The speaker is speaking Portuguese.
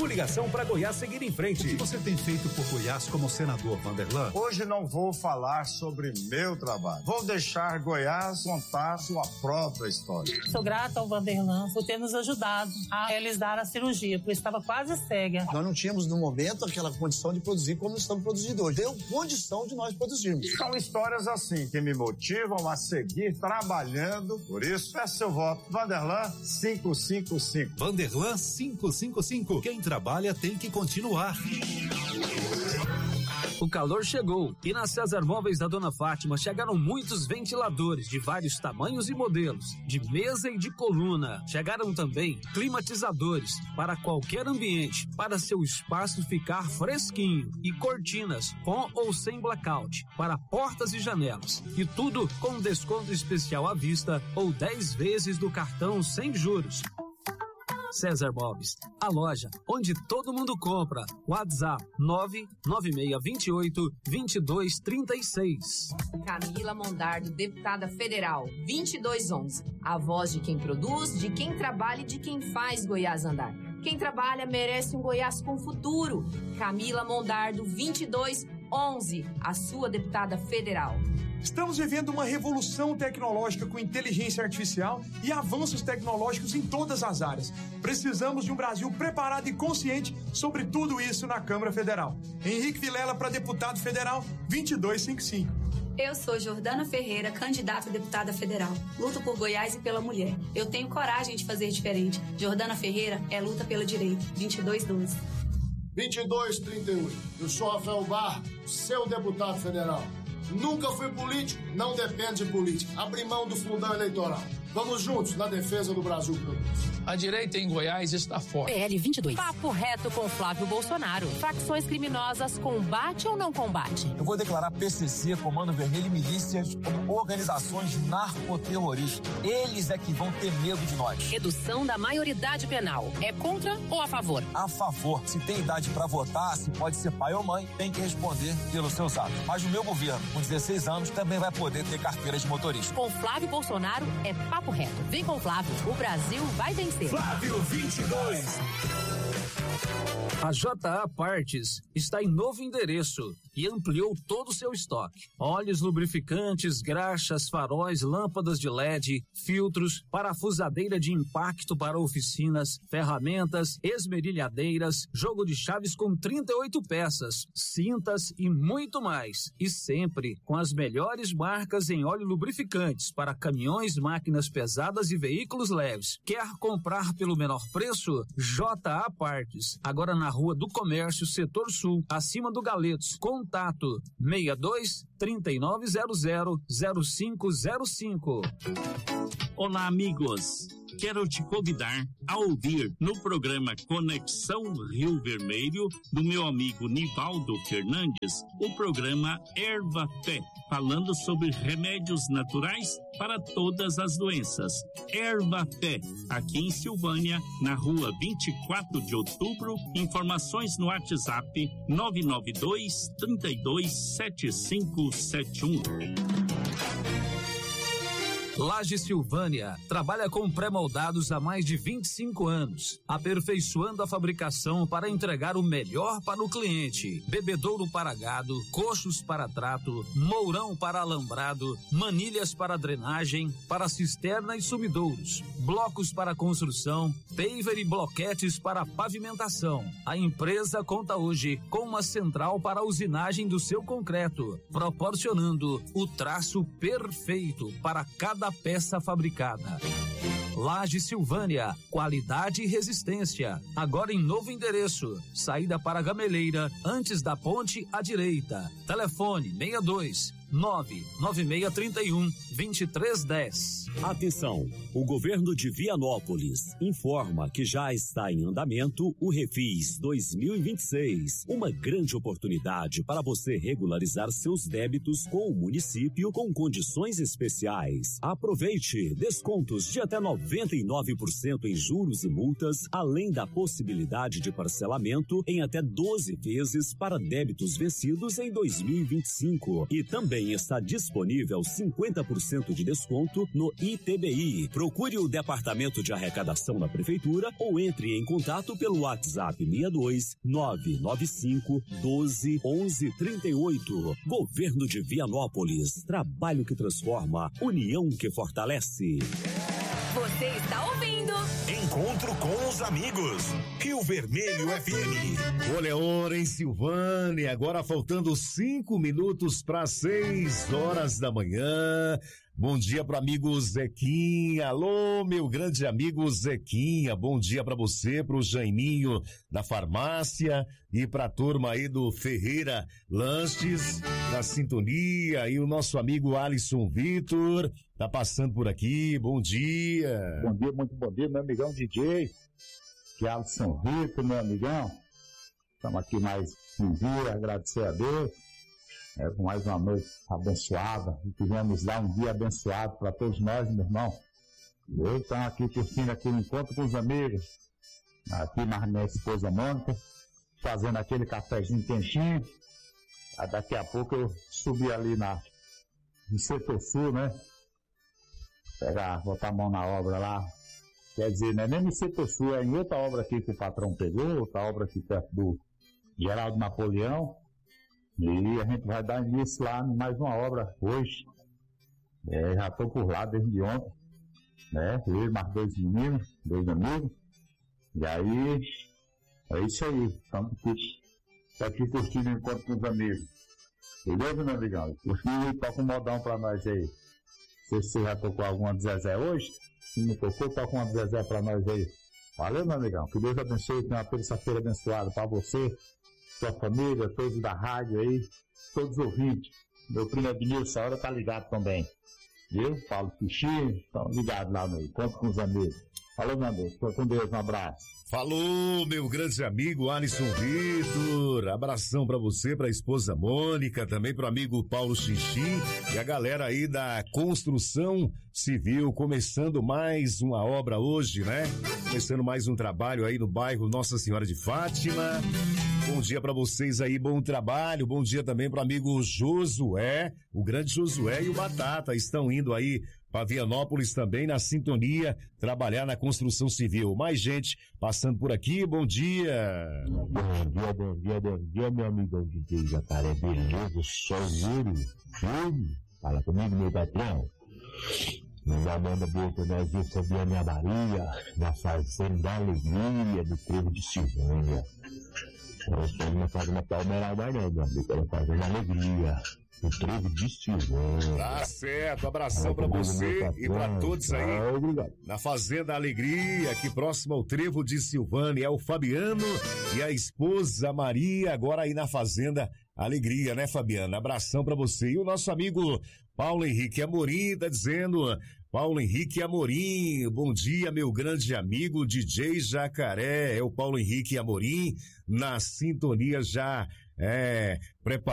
Coligação para Goiás seguir em frente. O que você tem feito por Goiás como senador, Vanderlan? Hoje não vou falar sobre meu trabalho. Vou deixar Goiás contar sua própria história. Sou grata ao Vanderlan por ter nos ajudado a realizar a cirurgia, porque estava quase cega. Nós não tínhamos no momento aquela condição de produzir como estamos produzindo hoje. Deu condição de nós produzirmos. São histórias assim que me motivam a seguir trabalhando. Por isso, peço seu voto. Vanderlan 555. Vanderlan 555. Quem trabalha tem que continuar. O calor chegou e na César Móveis da Dona Fátima chegaram muitos ventiladores de vários tamanhos e modelos, de mesa e de coluna. Chegaram também climatizadores para qualquer ambiente, para seu espaço ficar fresquinho, e cortinas com ou sem blackout para portas e janelas. E tudo com desconto especial à vista ou 10 vezes do cartão sem juros. César Móveis, a loja onde todo mundo compra. WhatsApp 99628-2236. Camila Mondardo, deputada federal, 2211. A voz de quem produz, de quem trabalha e de quem faz Goiás andar. Quem trabalha merece um Goiás com futuro. Camila Mondardo, 2211, a sua deputada federal. Estamos vivendo uma revolução tecnológica com inteligência artificial e avanços tecnológicos em todas as áreas. Precisamos de um Brasil preparado e consciente sobre tudo isso na Câmara Federal. Henrique Vilela para deputado federal 2255. Eu sou Jordana Ferreira, candidata a deputada federal. Luto por Goiás e pela mulher. Eu tenho coragem de fazer diferente. Jordana Ferreira é luta pelo direito. 2212. 2238. Eu sou Rafael Barra, seu deputado federal. Nunca fui político, não depende de política. Abri mão do fundão eleitoral. Vamos juntos na defesa do Brasil Produz. A direita em Goiás está forte. PL 22. Papo reto com Flávio Bolsonaro. Facções criminosas, combate ou não combate? Eu vou declarar PCC, Comando Vermelho e milícias como organizações narcoterroristas. Eles é que vão ter medo de nós. Redução da maioridade penal. É contra ou a favor? A favor. Se tem idade para votar, se pode ser pai ou mãe, tem que responder pelos seus atos. Mas o meu governo, com 16 anos, também vai poder ter carteira de motorista. Com Flávio Bolsonaro é papo reto. Vem com Flávio. O Brasil vai vencer. Flávio 22. A JA Partes está em novo endereço e ampliou todo o seu estoque. Óleos lubrificantes, graxas, faróis, lâmpadas de LED, filtros, parafusadeira de impacto para oficinas, ferramentas, esmerilhadeiras, jogo de chaves com 38 peças, cintas e muito mais. E sempre com as melhores marcas em óleo lubrificantes para caminhões, máquinas pesadas e veículos leves. Quer comprar pelo menor preço? JA Partes. Agora na Rua do Comércio, Setor Sul, acima do Galetos. Contato 62-3900-0505. Olá, amigos. Quero te convidar a ouvir no programa Conexão Rio Vermelho, do meu amigo Nivaldo Fernandes, o programa Erva Pé, falando sobre remédios naturais para todas as doenças. Erva Pé, aqui em Silvânia, na rua 24 de outubro. Informações no WhatsApp 992-327571. Laje Silvânia trabalha com pré-moldados há mais de 25 anos, aperfeiçoando a fabricação para entregar o melhor para o cliente. Bebedouro para gado, coxos para trato, mourão para alambrado, manilhas para drenagem, para cisterna e sumidouros, blocos para construção, paver e bloquetes para pavimentação. A empresa conta hoje com uma central para a usinagem do seu concreto, proporcionando o traço perfeito para cada peça fabricada. Laje Silvânia, qualidade e resistência. Agora em novo endereço, saída para Gameleira, antes da ponte à direita. Telefone 62-99631-2310. Atenção, o governo de Vianópolis informa que já está em andamento o Refis 2026, uma grande oportunidade para você regularizar seus débitos com o município com condições especiais. Aproveite descontos de até 99% em juros e multas, além da possibilidade de parcelamento em até 12 vezes para débitos vencidos em 2025 e também também está disponível 50% de desconto no ITBI. Procure o Departamento de Arrecadação da Prefeitura ou entre em contato pelo WhatsApp 62 995 12 11 38. Governo de Vianópolis. Trabalho que transforma, união que fortalece. Você está ouvindo Encontro com os Amigos. Rio Vermelho FM. Olha a hora em Silvânia, agora faltando 5 minutos para 6 horas da manhã. Bom dia para amigo Zequinha. Alô, meu grande amigo Zequinha. Bom dia para você, pro Jaiminho da farmácia e pra turma aí do Ferreira Lanches, da sintonia, e o nosso amigo Alisson Vitor tá passando por aqui. Bom dia. Bom dia, muito bom dia, meu amigão DJ, que é Alisson Vitor, meu amigão. Estamos aqui mais um dia, agradecer a Deus. Por mais uma noite abençoada, e tivemos lá um dia abençoado para todos nós, meu irmão. Eu estou aqui curtindo aqui um encontro com os amigos, aqui na minha esposa Mônica, fazendo aquele cafezinho quentinho. Daqui a pouco eu subi ali no setor sul, né? Botar a mão na obra lá. Quer dizer, não é nem no setor sul, é em outra obra aqui que o patrão pegou, outra obra aqui perto do Geraldo Napoleão. E a gente vai dar início lá em mais uma obra hoje. Já estou por lá desde ontem, né? Eu e mais 2 meninos, 2 amigos. E aí, é isso aí. Estamos aqui curtindo o encontro com os amigos. Beleza, meu amigão? Curtindo e toca um modão pra nós aí. Não sei se você já tocou alguma de Zezé hoje. Se não tocou, toca uma de Zezé pra nós aí. Valeu, meu amigão. Que Deus abençoe. Tenha uma terça-feira abençoada pra você, sua família, todos da rádio aí, todos os ouvintes. Meu primo Ednilson, essa hora tá ligado também. Viu? Paulo Pichinho, estão ligados lá no encontro com os amigos. Falou, meu amigo. Fica com Deus, um abraço. Falou, meu grande amigo Alisson Vitor. Abração pra você, pra esposa Mônica, também pro amigo Paulo Xixi e a galera aí da construção civil, começando mais uma obra hoje, né? Começando mais um trabalho aí no bairro Nossa Senhora de Fátima. Bom dia pra vocês aí, bom trabalho. Bom dia também pro amigo Josué, o grande Josué e o Batata estão indo aí para Vianópolis também na sintonia, trabalhar na construção civil. Mais gente passando por aqui, bom dia. Bom dia, meu amigo DJ Jacaré, beleza? Soluro, firme. Fala comigo, meu patrão. Minha banda boa pra nós ver sobre a minha Maria, na fazenda da alegria do Trevo de Silvânia. Eu estou na fazenda Palmeirada, não, meu amigo, ela fazendo alegria. O Trevo de Silvânia. Tá certo, abração pra você e pra todos aí. Obrigado. Na Fazenda Alegria, aqui próximo ao Trevo de Silvânia, é o Fabiano e a esposa Maria, agora aí na Fazenda Alegria, né, Fabiana? Abração pra você. E o nosso amigo Paulo Henrique Amorim tá dizendo, Paulo Henrique Amorim, bom dia, meu grande amigo DJ Jacaré. É o Paulo Henrique Amorim na sintonia já preparado.